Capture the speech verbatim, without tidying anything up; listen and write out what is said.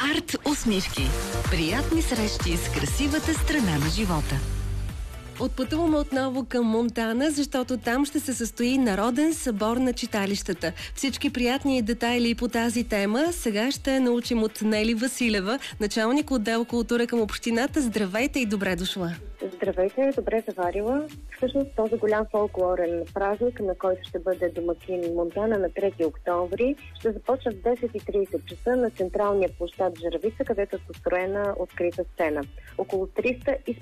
Арт усмивки. Приятни срещи с красивата страна на живота. Отпътуваме отново към Монтана, защото там ще се състои Народен събор на читалищата. Всички приятни детайли по тази тема сега ще научим от Нели Василева, началник отдел култура към общината. Здравейте и добре дошла! Здравейте, добре заварила. Всъщност този голям фолклорен празник, на който ще бъде домакин Монтана на трети октомври, ще започне в десет и тридесет часа на централния площад Жравица, където е построена открита сцена. Около триста